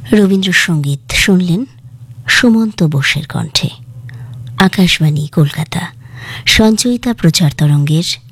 রবীন্দ্রসঙ্গীত শুনলেন সুমন্ত বোসের কণ্ঠে। আকাশবাণী কলকাতা, সঞ্চয়িতা প্রচার তরঙ্গের